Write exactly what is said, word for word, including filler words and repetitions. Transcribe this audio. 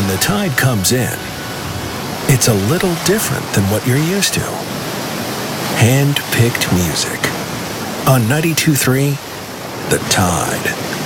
when the tide comes in, it's a little different than what you're used to. Hand-picked music on ninety-two point three The Tide.